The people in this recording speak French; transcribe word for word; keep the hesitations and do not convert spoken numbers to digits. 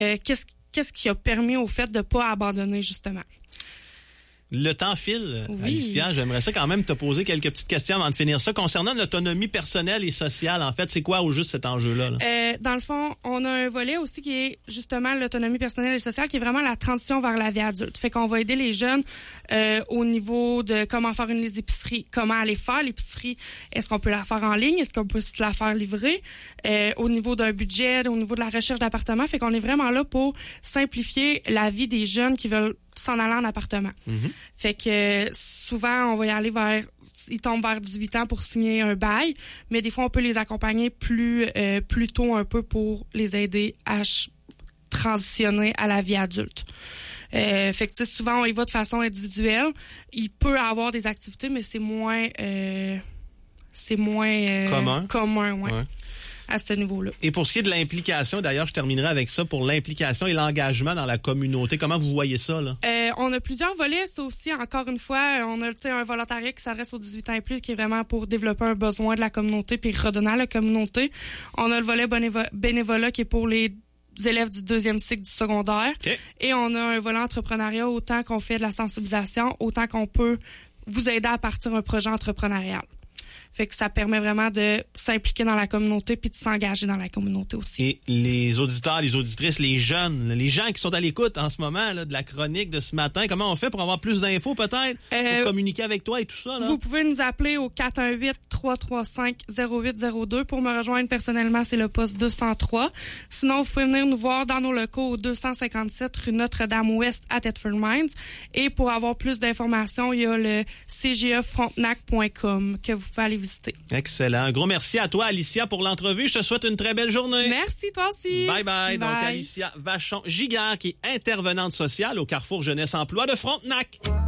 euh, qu'est-ce, qu'est-ce qui a permis au fait de ne pas abandonner, justement? Le temps file, oui. Alicia. J'aimerais ça quand même te poser quelques petites questions avant de finir ça. Concernant l'autonomie personnelle et sociale, en fait, c'est quoi au juste cet enjeu-là? Là? Euh, dans le fond, on a un volet aussi qui est justement l'autonomie personnelle et sociale, qui est vraiment la transition vers la vie adulte. Fait qu'on va aider les jeunes euh, au niveau de comment faire une épicerie, comment aller faire l'épicerie. Est-ce qu'on peut la faire en ligne? Est-ce qu'on peut se la faire livrer? Euh, au niveau d'un budget, au niveau de la recherche d'appartement. Fait qu'on est vraiment là pour simplifier la vie des jeunes qui veulent s'en aller en appartement. Mm-hmm. Fait que souvent, on va y aller vers... Ils tombent vers dix-huit ans pour signer un bail, mais des fois, on peut les accompagner plus, euh, plus tôt un peu pour les aider à ch- transitionner à la vie adulte. Euh, fait que souvent, on y va de façon individuelle. Il peut avoir des activités, mais c'est moins... Euh, c'est moins... Euh, commun. Commun, ouais. ouais. À ce niveau-là. Et pour ce qui est de l'implication, d'ailleurs, je terminerai avec ça, pour l'implication et l'engagement dans la communauté. Comment vous voyez ça, là? Euh, on a plusieurs volets. Ça aussi, encore une fois, on a un volontariat qui s'adresse aux dix-huit ans et plus, qui est vraiment pour développer un besoin de la communauté puis redonner à la communauté. On a le volet bénévo- bénévolat qui est pour les élèves du deuxième cycle du secondaire. Okay. Et on a un volet entrepreneuriat, autant qu'on fait de la sensibilisation, autant qu'on peut vous aider à partir d'un projet entrepreneurial. Fait que ça permet vraiment de s'impliquer dans la communauté puis de s'engager dans la communauté aussi. Et les auditeurs, les auditrices, les jeunes, les gens qui sont à l'écoute en ce moment là, de la chronique de ce matin, comment on fait pour avoir plus d'infos peut-être? Euh, pour communiquer avec toi et tout ça? Là? Vous pouvez nous appeler au quatre un huit, trois trois cinq, zéro huit zéro deux. Pour me rejoindre personnellement, c'est le poste deux cent trois. Sinon, vous pouvez venir nous voir dans nos locaux au deux cent cinquante-sept rue Notre-Dame-Ouest à Thetford Mines. Et pour avoir plus d'informations, il y a le c g e frontenac point com que vous pouvez aller visiter. Excellent. Un gros merci à toi, Alicia, pour l'entrevue. Je te souhaite une très belle journée. Merci, toi aussi. Bye bye. bye. Donc, Alicia Vachon-Giguère, qui est intervenante sociale au Carrefour Jeunesse Emploi de Frontenac.